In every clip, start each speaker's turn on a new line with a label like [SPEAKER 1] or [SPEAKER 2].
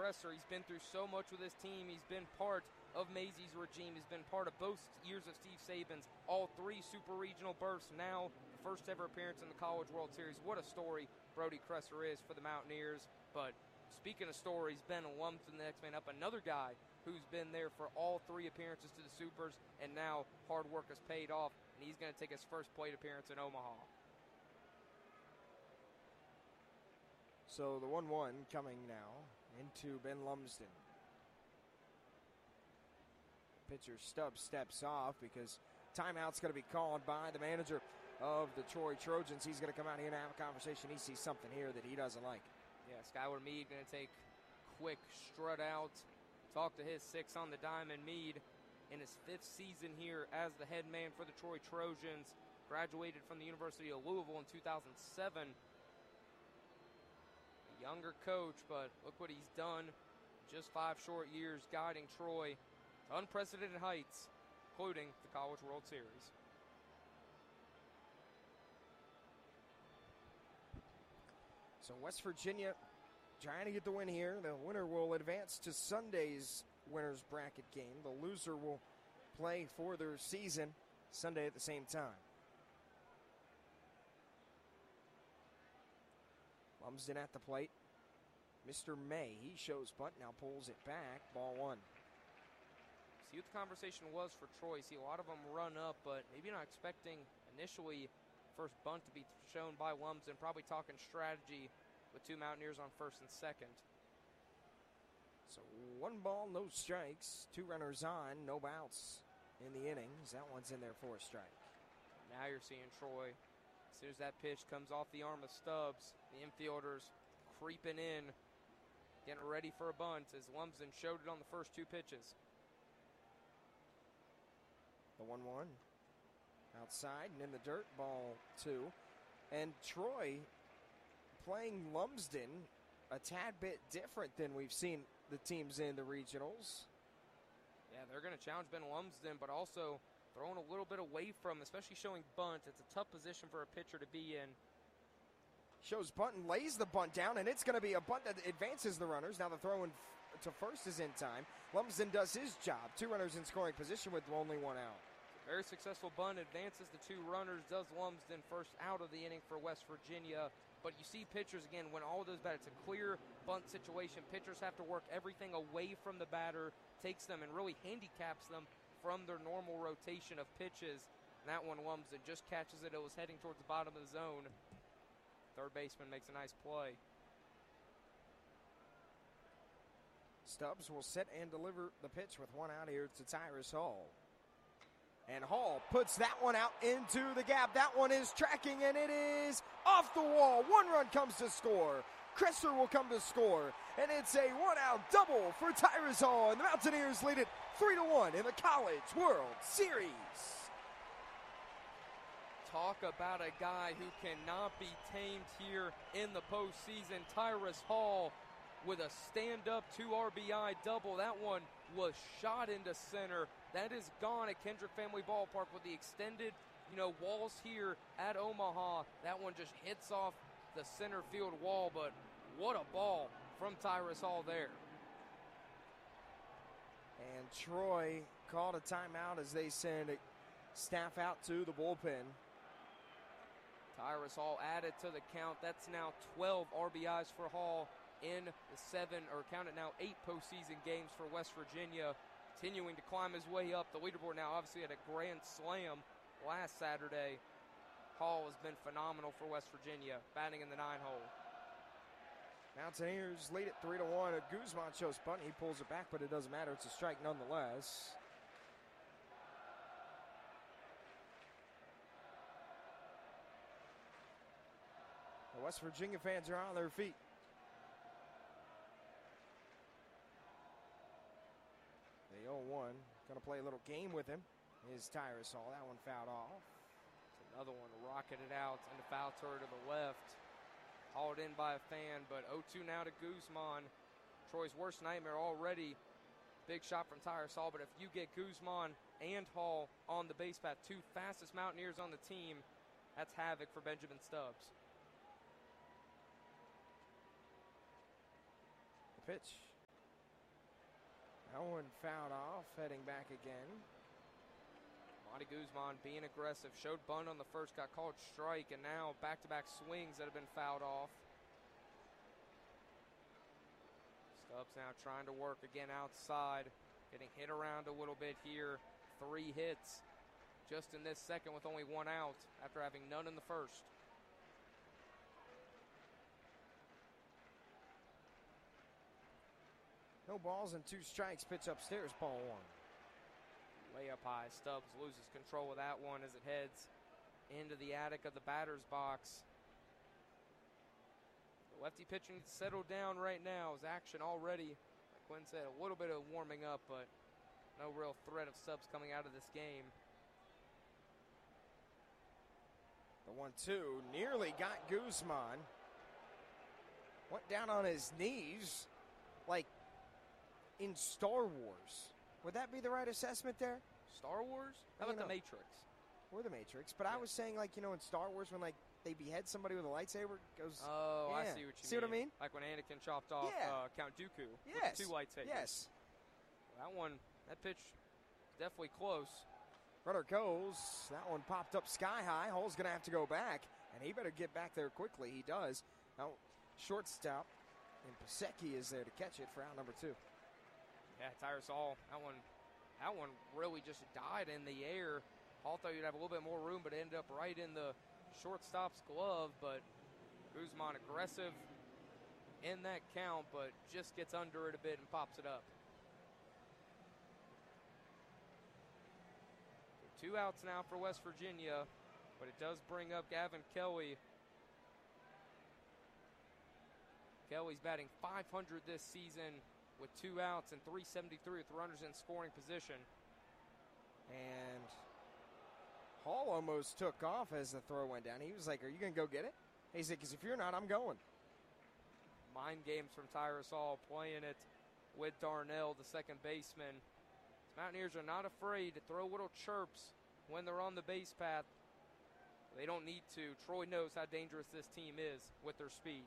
[SPEAKER 1] Kresser. He's been through so much with his team. He's been part of Mazey's regime. He's been part of both years of Steve Saban's, all 3 super regional berths, now the first ever appearance in the College World Series. What a story Brody Kresser is for the Mountaineers. But speaking of stories, Ben Lumsden, the next man up, another guy who's been there for all 3 appearances to the Supers, and now hard work has paid off, and he's going to take his first plate appearance in Omaha.
[SPEAKER 2] So the 1-1 coming now into Ben Lumsden. Pitcher Stubbs steps off because timeout's going to be called by the manager of the Troy Trojans. He's going to come out here and have a conversation. He sees something here that he doesn't like.
[SPEAKER 1] Yeah, Skylar Meade going to take quick strut out, talk to his 6 on the diamond. Meade in his 5th season here as the head man for the Troy Trojans. Graduated from the University of Louisville in 2007. A younger coach, but look what he's done. Just 5 short years guiding Troy to unprecedented heights, including the College World Series.
[SPEAKER 2] So West Virginia trying to get the win here. The winner will advance to Sunday's winner's bracket game. The loser will play for their season Sunday at the same time. Lumsden at the plate. Mr. May, he shows bunt, now pulls it back. Ball 1.
[SPEAKER 1] See what the conversation was for Troy. See a lot of them run up, but maybe not expecting initially first bunt to be shown by Lumsden. Probably talking strategy with 2 Mountaineers on first and second.
[SPEAKER 2] So 1 ball, no strikes. 2 runners on, no outs in the innings. That one's in there for a strike.
[SPEAKER 1] Now you're seeing Troy. As soon as that pitch comes off the arm of Stubbs, the infielders creeping in, getting ready for a bunt as Lumsden showed it on the first 2 pitches.
[SPEAKER 2] The 1-1 outside and in the dirt, ball 2. And Troy playing Lumsden a tad bit different than we've seen the teams in the regionals.
[SPEAKER 1] Yeah, they're going to challenge Ben Lumsden, but also throwing a little bit away from, especially showing bunt. It's a tough position for a pitcher to be in.
[SPEAKER 2] Shows bunt and lays the bunt down, and it's going to be a bunt that advances the runners. Now the throw in to first is in time. Lumsden does his job. 2 runners in scoring position with only 1 out.
[SPEAKER 1] Very successful bunt, advances the 2 runners, does Lumsden first out of the inning for West Virginia. But you see pitchers, again, when all those batters, it's a clear bunt situation. Pitchers have to work everything away from the batter, takes them and really handicaps them from their normal rotation of pitches. And that one, Lumsden just catches it. It was heading towards the bottom of the zone. Third baseman makes a nice play.
[SPEAKER 2] Stubbs will set and deliver the pitch with 1 out here to Tyrus Hall. And Hall puts that one out into the gap. That one is tracking, and it is off the wall. 1 run comes to score. Kresser will come to score. And it's a 1-out double for Tyrus Hall. And the Mountaineers lead it 3-1 in the College World Series.
[SPEAKER 1] Talk about a guy who cannot be tamed here in the postseason. Tyrus Hall with a stand-up 2 RBI double. That one was shot into center. That is gone at Kendrick Family Ballpark with the extended, walls here at Omaha. That one just hits off the center field wall, but what a ball from Tyrus Hall there.
[SPEAKER 2] And Troy called a timeout as they send staff out to the bullpen.
[SPEAKER 1] Tyrus Hall added to the count. That's now 12 RBIs for Hall in the 8 postseason games for West Virginia. Continuing to climb his way up the leaderboard now. Obviously had a grand slam last Saturday. Hall has been phenomenal for West Virginia, batting in the 9-hole.
[SPEAKER 2] Mountaineers lead it 3-1. Guzman shows bunt. He pulls it back, but it doesn't matter. It's a strike nonetheless. The West Virginia fans are on their feet. The 0-1, going to play a little game with him, is Tyrus Hall. That one fouled off.
[SPEAKER 1] Another one rocketed out into foul territory to the left. Hauled in by a fan, but 0-2 now to Guzman. Troy's worst nightmare already. Big shot from Tyrus Hall, but if you get Guzman and Hall on the base path, 2 fastest Mountaineers on the team, that's havoc for Benjamin Stubbs.
[SPEAKER 2] The pitch That one fouled off, heading back again.
[SPEAKER 1] Monty Guzman being aggressive, showed bunt on the first, got called strike, and now back-to-back swings that have been fouled off. Stubbs now trying to work again outside, getting hit around a little bit here. 3 hits just in this second with only 1 out after having none in the first.
[SPEAKER 2] No balls and 2 strikes. Pitch upstairs, ball 1.
[SPEAKER 1] Way up high. Stubbs loses control of that one as it heads into the attic of the batter's box. The lefty pitcher needs to settle down right now. His action already, like Quinn said, a little bit of warming up, but no real threat of Stubbs coming out of this game.
[SPEAKER 2] The 1-2 nearly got Guzman. Went down on his knees like in Star Wars. Would that be the right assessment there?
[SPEAKER 1] Star Wars? How about The Matrix?
[SPEAKER 2] Or The Matrix. But I was saying, like, in Star Wars when, like, they behead somebody with a lightsaber, goes...
[SPEAKER 1] Oh,
[SPEAKER 2] yeah.
[SPEAKER 1] I see what you mean.
[SPEAKER 2] See what I mean?
[SPEAKER 1] Like when Anakin chopped off Count Dooku
[SPEAKER 2] Yes.
[SPEAKER 1] with 2 lightsabers.
[SPEAKER 2] Yes.
[SPEAKER 1] That pitch, definitely close.
[SPEAKER 2] Runner goes. That one popped up sky high. Hull's going to have to go back, and he better get back there quickly. He does. Now, shortstop, and Pasecki is there to catch it for out number 2.
[SPEAKER 1] Yeah, Tyrus Hall, that one really just died in the air. Hall thought you'd have a little bit more room, but it ended up right in the shortstop's glove. But Guzman aggressive in that count, but just gets under it a bit and pops it up. 2 outs now for West Virginia, but it does bring up Gavin Kelly. Kelly's batting .500 this season with 2 outs and .373 with runners in scoring position.
[SPEAKER 2] And Hall almost took off as the throw went down. He was like, "Are you going to go get it?" He said, "Because if you're not, I'm going."
[SPEAKER 1] Mind games from Tyrus Hall, playing it with Darnell, the second baseman. Mountaineers are not afraid to throw little chirps when they're on the base path. They don't need to. Troy knows how dangerous this team is with their speed.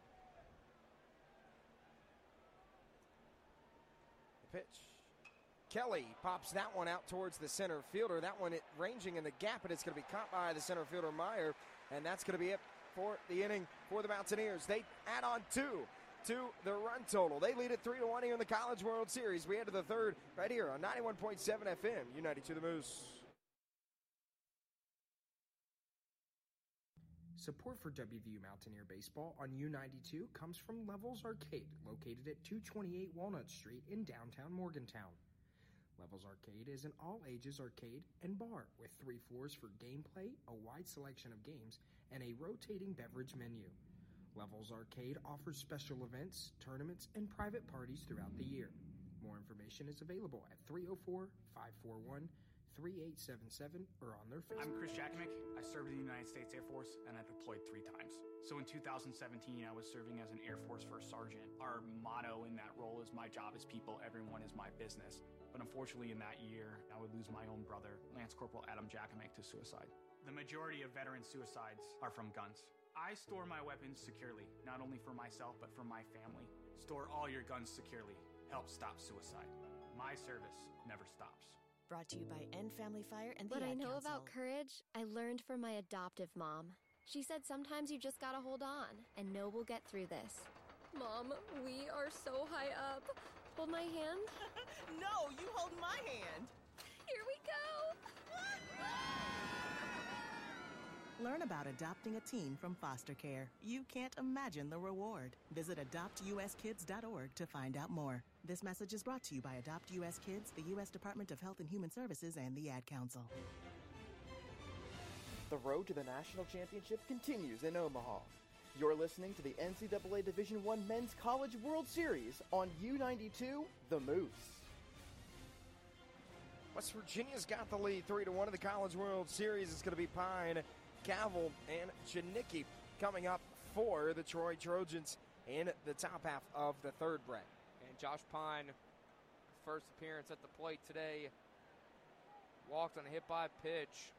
[SPEAKER 2] Pitch. Kelly pops that one out towards the center fielder. That one ranging in the gap, and it's going to be caught by the center fielder, Meyer. And that's going to be it for the inning for the Mountaineers. They add on 2 to the run total. They lead it 3-1 here in the College World Series. We head to the third right here on 91.7 FM, U92 The Moose. Support for WVU Mountaineer Baseball on U92 comes from Levels Arcade, located at 228 Walnut Street in downtown Morgantown. Levels Arcade is an all-ages arcade and bar with 3 floors for gameplay, a wide selection of games, and a rotating beverage menu. Levels Arcade offers special events, tournaments, and private parties throughout the year. More information is available at 304-541-3877 or on their Facebook.
[SPEAKER 3] I'm Chris Jakimick. I served in the United States Air Force, and I deployed 3 times. So in 2017, I was serving as an Air Force First Sergeant. Our motto in that role is, "My job is people, everyone is my business." But unfortunately in that year, I would lose my own brother, Lance Corporal Adam Jakimick, to suicide. The majority of veteran suicides are from guns. I store my weapons securely, not only for myself, but for my family. Store all your guns securely. Help stop suicide. My service never stops.
[SPEAKER 4] Brought to you by End Family Fire and the
[SPEAKER 5] What
[SPEAKER 4] Ad
[SPEAKER 5] I know
[SPEAKER 4] Council.
[SPEAKER 5] about courage, I learned from my adoptive mom. She said sometimes you just gotta hold on and know we'll get through this. Mom, we are so high up. Hold my hand.
[SPEAKER 6] No, you hold my hand.
[SPEAKER 5] Here we go.
[SPEAKER 6] Learn about adopting a teen from foster care. You can't imagine the reward. Visit adoptuskids.org to find out more. This message is brought to you by Adopt US Kids, the U.S. Department of Health and Human Services, and the Ad Council.
[SPEAKER 7] The road to the national championship continues in Omaha. You're listening to the NCAA Division I Men's College World Series on U92 The Moose.
[SPEAKER 2] West Virginia's got the lead 3-1 in the College World Series. It's going to be Pine, Cavill, and Janicki coming up for the Troy Trojans in the top half of the third, Brett.
[SPEAKER 1] And Josh Pine, first appearance at the plate today, walked on a hit-by pitch.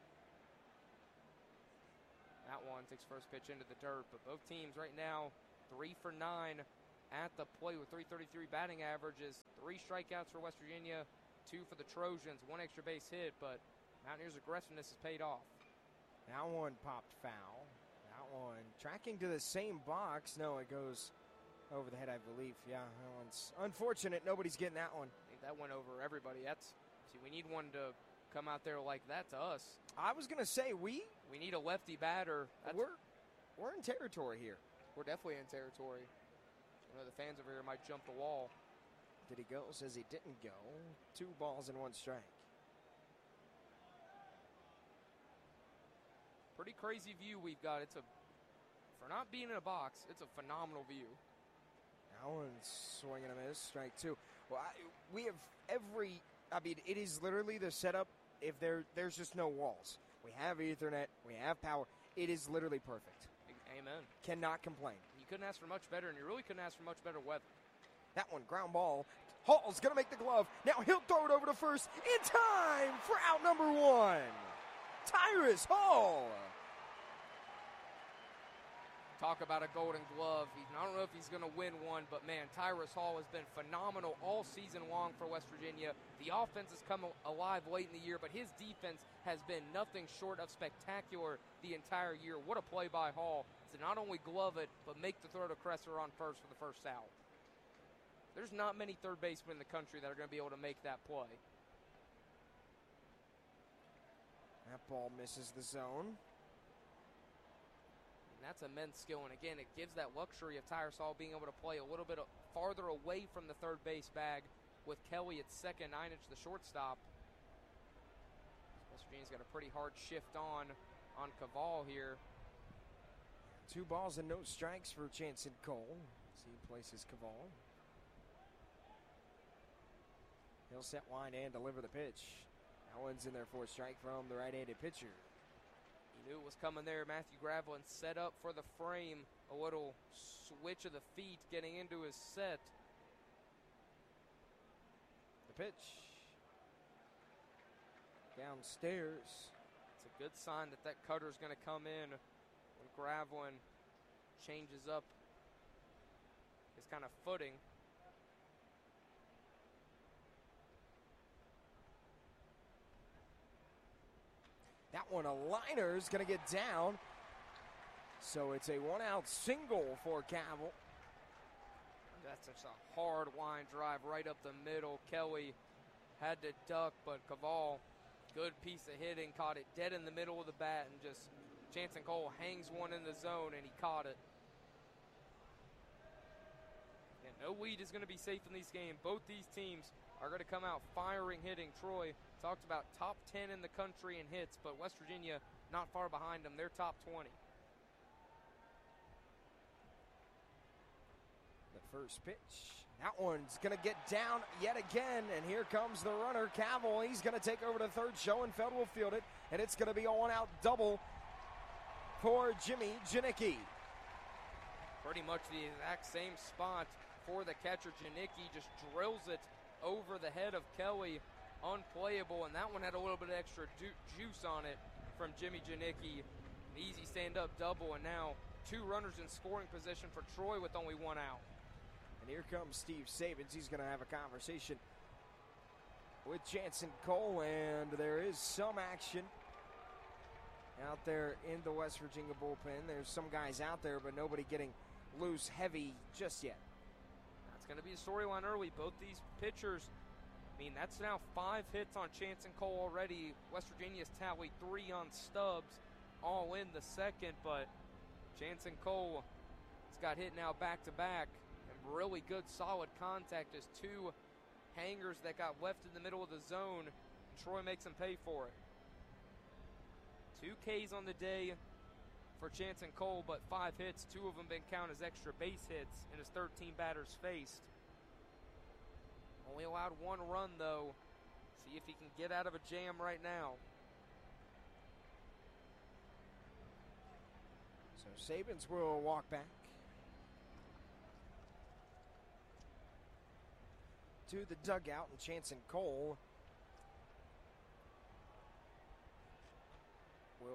[SPEAKER 1] That one takes first pitch into the dirt, but both teams right now 3 for 9 at the plate with .333 batting averages. 3 strikeouts for West Virginia, 2 for the Trojans, 1 extra base hit, but Mountaineers' aggressiveness has paid off.
[SPEAKER 2] That one popped foul. That one tracking to the same box. No, it goes over the head, I believe. Yeah, that one's unfortunate. Nobody's getting that one.
[SPEAKER 1] I think that went over everybody. We need one to come out there like that to us.
[SPEAKER 2] I was going to say, we
[SPEAKER 1] need a lefty batter.
[SPEAKER 2] We're in territory here.
[SPEAKER 1] We're definitely in territory. The fans over here might jump the wall.
[SPEAKER 2] Did he go? Says he didn't go. 2 balls and 1 strike.
[SPEAKER 1] Pretty crazy view we've got. For not being in a box, it's a phenomenal view.
[SPEAKER 2] That one's swinging a miss. Strike 2. Well, we have it is literally the setup. If there's just no walls. We have Ethernet. We have power. It is literally perfect.
[SPEAKER 1] Amen.
[SPEAKER 2] Cannot complain.
[SPEAKER 1] You couldn't ask for much better, and you really couldn't ask for much better weather.
[SPEAKER 2] That one, ground ball. Hall's going to make the glove. Now he'll throw it over to first in time for out number 1. Tyrus Hall.
[SPEAKER 1] Talk about a golden glove. I don't know if he's going to win one, but man, Tyrus Hall has been phenomenal all season long for West Virginia. The offense has come alive late in the year, but his defense has been nothing short of spectacular the entire year. What a play by Hall to not only glove it, but make the throw to Kresser on first for the first out. There's not many third basemen in the country that are going to be able to make that play.
[SPEAKER 2] That ball misses the zone.
[SPEAKER 1] And that's immense skill, and again, it gives that luxury of Tyrus Hall being able to play a little bit farther away from the third base bag with Kelly at second, 9-inch the shortstop. West Virginia's got a pretty hard shift on Caval here.
[SPEAKER 2] 2 balls and no strikes for Jansen Cole as he places Caval. He'll set line and deliver the pitch. That one's in there for a strike from the right-handed pitcher.
[SPEAKER 1] He knew it was coming there. Matthew Gravelin set up for the frame. A little switch of the feet getting into his set.
[SPEAKER 2] The pitch. Downstairs.
[SPEAKER 1] It's a good sign that cutter's going to come in when Gravelin changes up his kind of footing.
[SPEAKER 2] That one, a liner, is going to get down. So it's a 1-out single for Cavill.
[SPEAKER 1] That's such a hard line drive right up the middle. Kelly had to duck, but Caval, good piece of hitting, caught it dead in the middle of the bat, and just Jansen Cole hangs one in the zone, and he caught it. And no lead is going to be safe in this game. Both these teams are going to come out firing, hitting. Troy talked about top 10 in the country in hits, but West Virginia not far behind them. They're top 20.
[SPEAKER 2] The first pitch. That one's going to get down yet again, and here comes the runner, Cavill. He's going to take over to third. Schoenfeld will field it, and it's going to be a 1-out double for Jimmy Janicki.
[SPEAKER 1] Pretty much the exact same spot for the catcher. Janicki just drills it over the head of Kelly. Unplayable, and that one had a little bit of extra juice on it from Jimmy Janicki. An easy stand-up double, and now 2 runners in scoring position for Troy with only 1 out.
[SPEAKER 2] And here comes Steve Sabins. He's going to have a conversation with Jansen Cole, and there is some action out there in the West Virginia bullpen. There's some guys out there, but nobody getting loose heavy just yet.
[SPEAKER 1] That's going to be a storyline early. Both these pitchers, that's now 5 hits on Jansen Cole already. West Virginia's tallied 3 on Stubbs, all in the second, but Jansen Cole has got hit now back-to-back. Really good solid contact as 2 hangers that got left in the middle of the zone. Troy makes them pay for it. 2 Ks on the day for Jansen Cole, but 5 hits. 2 of them been counted as extra base hits in his 13 batters faced. Only allowed 1 run though. See if he can get out of a jam right now.
[SPEAKER 2] So Sabins will walk back to the dugout, and Jansen Cole will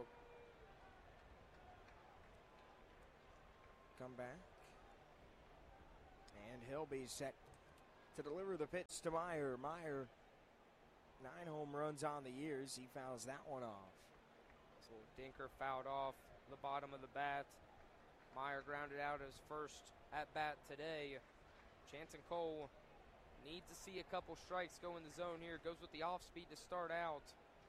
[SPEAKER 2] come back Hilby set to deliver the pitch to Meyer. Meyer, 9 home runs on the years. He fouls that one off.
[SPEAKER 1] So Dinker fouled off the bottom of the bat. Meyer grounded out his first at-bat today. Chanson Cole needs to see a couple strikes go in the zone here. Goes with the off-speed to start out.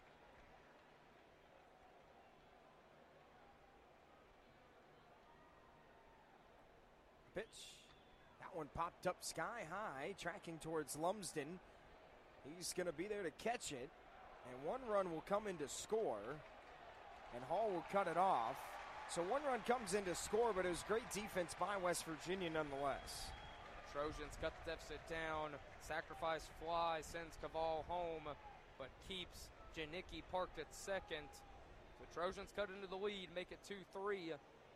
[SPEAKER 2] Pitch. That one popped up sky high, tracking towards Lumsden. He's going to be there to catch it. And 1 run will come in to score. And Hall will cut it off. So 1 run comes in to score, but it was great defense by West Virginia nonetheless.
[SPEAKER 1] Trojans cut the deficit down. Sacrifice fly sends Caval home, but keeps Janicki parked at second. The Trojans cut into the lead, make it 2-3.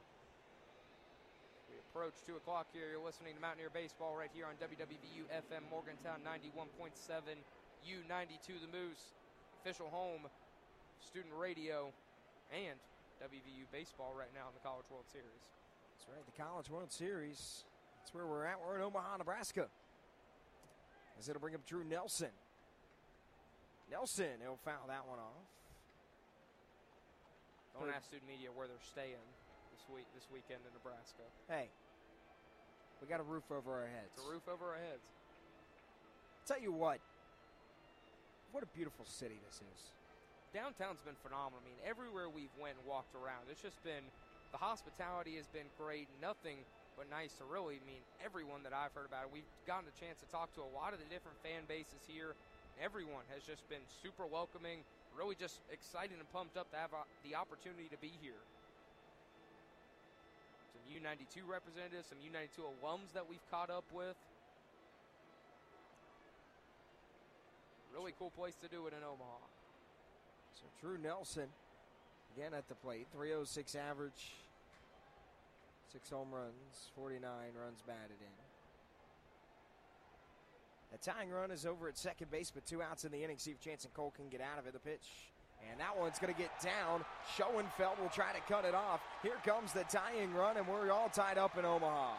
[SPEAKER 1] We approach 2 o'clock here. You're listening to Mountaineer Baseball right here on WWVU FM Morgantown 91.7, U92 The Moose, official home, student radio, and WVU Baseball right now in the College World Series.
[SPEAKER 2] That's right, the College World Series. That's where we're at. We're in Omaha, Nebraska. As it'll bring up Drew Nelson. Nelson, he'll foul that one off.
[SPEAKER 1] Don't ask student media where they're staying this weekend in Nebraska.
[SPEAKER 2] Hey, we got a roof over our heads.
[SPEAKER 1] It's a roof over our heads.
[SPEAKER 2] Tell you what a beautiful city this is.
[SPEAKER 1] Downtown's been phenomenal. I mean, everywhere we've went and walked around, it's just been, the hospitality has been great. Nothing but nice to really, I mean, everyone that I've heard about it. We've gotten a chance to talk to a lot of the different fan bases here. Everyone has just been super welcoming, really just excited and pumped up to have the opportunity to be here. Some U92 representatives, some U92 alums that we've caught up with. Really cool place to do it in Omaha.
[SPEAKER 2] So Drew Nelson, again at the plate, 306 average, 6 home runs, 49 runs batted in. The tying run is over at second base, but 2 outs in the inning. See if Chanson Cole can get out of it. The pitch, and that one's going to get down. Schoenfeld will try to cut it off. Here comes the tying run, and we're all tied up in Omaha.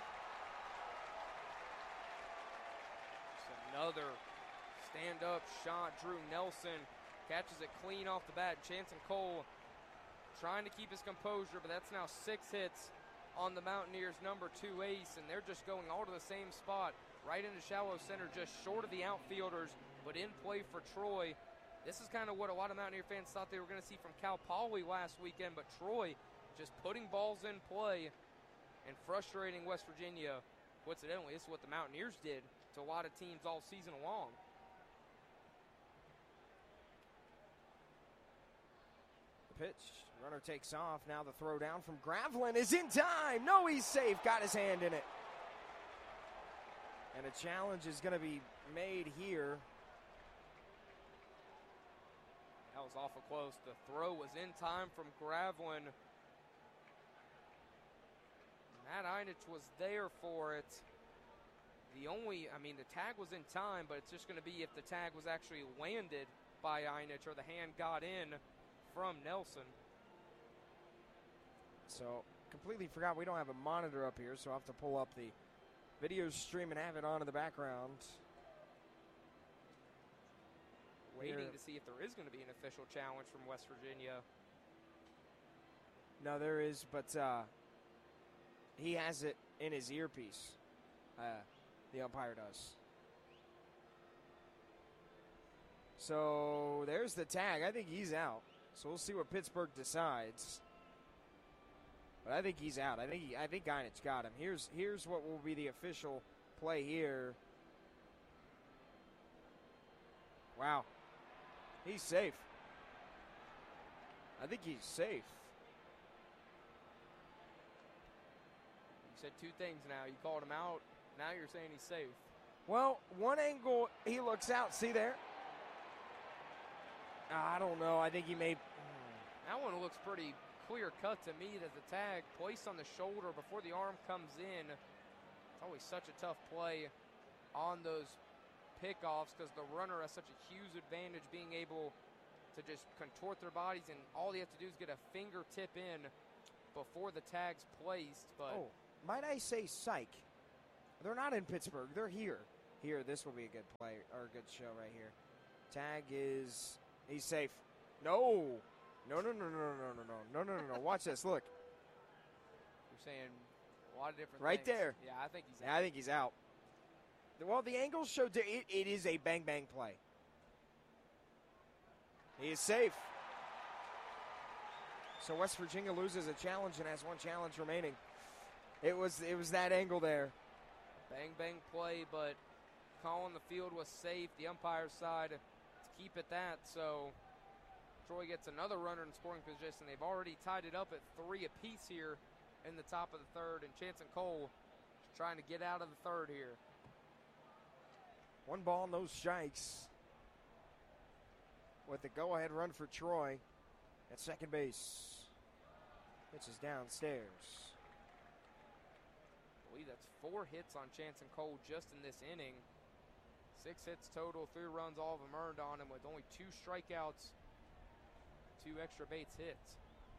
[SPEAKER 1] It's another stand-up shot. Drew Nelson catches it clean off the bat. Chanson Cole trying to keep his composure, but that's now 6 hits on the Mountaineers' number 2 ace, and they're just going all to the same spot, right into shallow center, just short of the outfielders, but in play for Troy. This is kind of what a lot of Mountaineer fans thought they were going to see from Cal Poly last weekend, but Troy just putting balls in play and frustrating West Virginia. Coincidentally, this is what the Mountaineers did to a lot of teams all season long.
[SPEAKER 2] Pitch, runner takes off. Now the throw down from Gravelin is in time. No, he's safe. Got his hand in it. And a challenge is going to be made here.
[SPEAKER 1] That was awful close. The throw was in time from Gravelin. Matt Einich was there for it. The tag was in time, but it's just going to be if the tag was actually landed by Einich or the hand got in from Nelson.
[SPEAKER 2] So, completely forgot we don't have a monitor up here, so I'll have to pull up the video stream and have it on in the background.
[SPEAKER 1] Waiting to see if there is going to be an official challenge from West Virginia.
[SPEAKER 2] No, there is, but he has it in his earpiece. The umpire does. So, there's the tag. I think he's out. So we'll see what Pittsburgh decides. But I think he's out. I think Einich got him. Here's what will be the official play here. Wow. He's safe. I think he's safe.
[SPEAKER 1] You said 2 things now. You called him out. Now you're saying he's safe.
[SPEAKER 2] Well, one angle, he looks out. See there? I don't know. I think he may.
[SPEAKER 1] That one looks pretty clear cut to me. That the tag placed on the shoulder before the arm comes in. It's always such a tough play on those pickoffs because the runner has such a huge advantage being able to just contort their bodies, and all they have to do is get a fingertip in before the tag's placed. But
[SPEAKER 2] might I say psych? They're not in Pittsburgh. They're here. Here, this will be a good play, or a good show right here. Tag is, he's safe. No. No. Watch this. Look.
[SPEAKER 1] You're saying a lot of different
[SPEAKER 2] right
[SPEAKER 1] things.
[SPEAKER 2] there.
[SPEAKER 1] Yeah, I think he's out.
[SPEAKER 2] Yeah, I think he's out. Well, the angles showed it is a bang play. He is safe. So West Virginia loses a challenge and has one challenge remaining. It was that angle there.
[SPEAKER 1] Bang play, but calling the field was safe. The umpire's side to keep it that. So Troy gets another runner in scoring position. They've already tied it up at 3 apiece here in the top of the third, and Chance and Cole trying to get out of the third here.
[SPEAKER 2] 1 ball, no strikes. With the go-ahead run for Troy at second base. Pitch is downstairs.
[SPEAKER 1] I believe that's 4 hits on Chance and Cole just in this inning. 6 hits total, 3 runs, all of them earned on him with only 2 strikeouts, 2 extra base hits.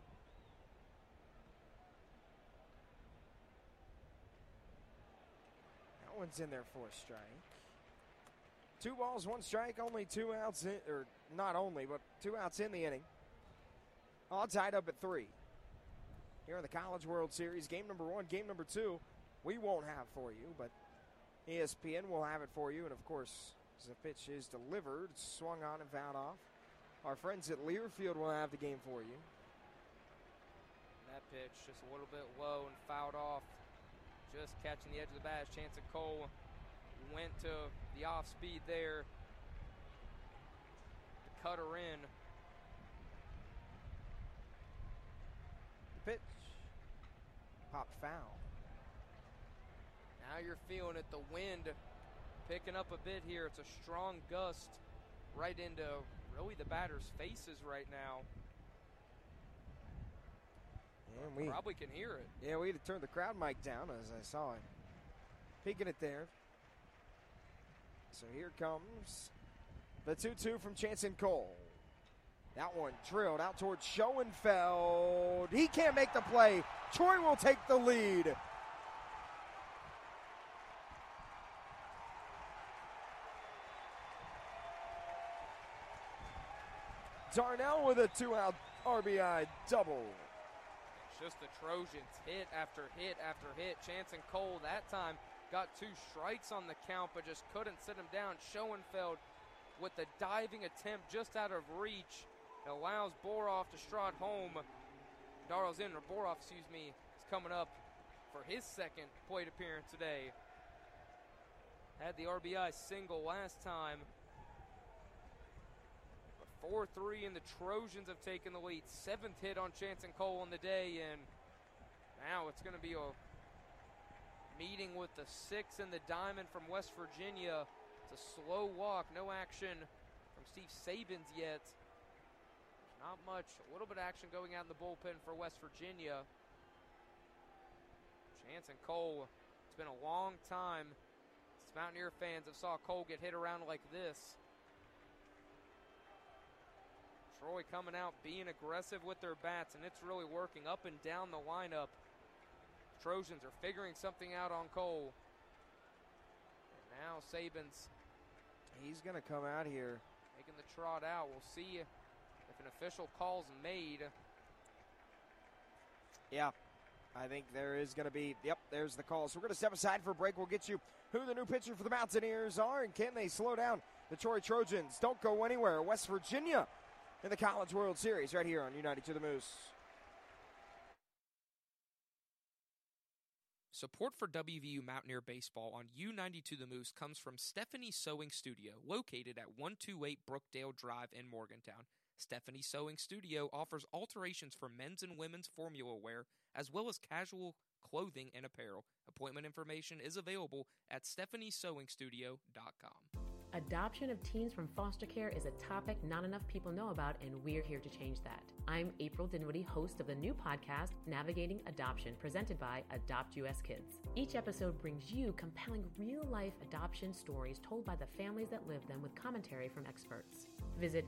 [SPEAKER 2] That one's in there for a strike. 2 balls, 1 strike, only 2 outs, or not only, but 2 outs in the inning. All tied up at 3. Here in the College World Series, game number 1, game number 2, we won't have for you, but ESPN will have it for you. And of course, as the pitch is delivered, swung on and fouled off, our friends at Learfield will have the game for you.
[SPEAKER 1] That pitch just a little bit low and fouled off. Just catching the edge of the bat. Chance and Cole went to the off speed there to cut her in.
[SPEAKER 2] The pitch popped foul.
[SPEAKER 1] Now you're feeling it. The wind picking up a bit here. It's a strong gust right into really the batter's faces right now.
[SPEAKER 2] And we
[SPEAKER 1] probably can hear it.
[SPEAKER 2] Yeah, we had to turn the crowd mic down as I saw it. Peeking it there. So here comes the 2-2 from Chance and Cole. That one drilled out towards Schoenfeld. He can't make the play. Troy will take the lead. Darnell with a 2-out RBI double.
[SPEAKER 1] Just the Trojans hit after hit after hit. Chance and Cole that time got 2 strikes on the count, but just couldn't sit him down. Schoenfeld with the diving attempt just out of reach. It allows Boroff to stride home. Darrell's in, or Boroff, is coming up for his second plate appearance today. Had the RBI single last time. 4-3, and the Trojans have taken the lead. 7th hit on Chance and Cole on the day, and now it's going to be a meeting with the 6 and the diamond from West Virginia. It's a slow walk, no action from Steve Sabins yet. Not much, a little bit of action going out in the bullpen for West Virginia. Chance and Cole, it's been a long time since Mountaineer fans have saw Cole get hit around like this. Troy coming out, being aggressive with their bats, and it's really working up and down the lineup. Trojans are figuring something out on Cole. And now Sabins.
[SPEAKER 2] He's going to come out here.
[SPEAKER 1] Making the trot out. We'll see if an official call's made.
[SPEAKER 2] Yeah, I think there is going to be, there's the call. So we're going to step aside for a break. We'll get you who the new pitcher for the Mountaineers are, and can they slow down the Troy Trojans. Don't go anywhere. West Virginia in the College World Series right here on U92 The Moose.
[SPEAKER 1] Support for WVU Mountaineer Baseball on U92 The Moose comes from Stephanie's Sewing Studio, located at 128 Brookdale Drive in Morgantown. Stephanie's Sewing Studio offers alterations for men's and women's formula wear, as well as casual clothing and apparel. Appointment information is available at stephaniesewingstudio.com.
[SPEAKER 8] Adoption of teens from foster care is a topic not enough people know about, and we're here to change that. I'm April Dinwiddie, host of the new podcast, Navigating Adoption, presented by Adopt US Kids. Each episode brings you compelling real-life adoption stories told by the families that live them with commentary from experts. Visit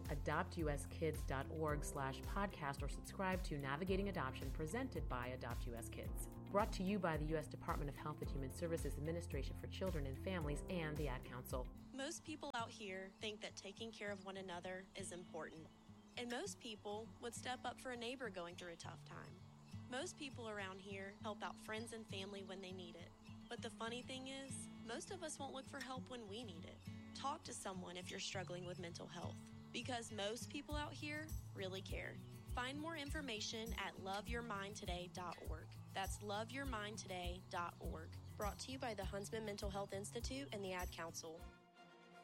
[SPEAKER 8] adoptuskids.org/podcast or subscribe to Navigating Adoption, presented by Adopt US Kids. Brought to you by the U.S. Department of Health and Human Services Administration for Children and Families and the Ad Council.
[SPEAKER 9] Most people out here think that taking care of one another is important. And most people would step up for a neighbor going through a tough time. Most people around here help out friends and family when they need it. But the funny thing is, most of us won't look for help when we need it. Talk to someone if you're struggling with mental health, because most people out here really care. Find more information at loveyourmindtoday.org. That's loveyourmindtoday.org. Brought to you by the Huntsman Mental Health Institute and the Ad Council.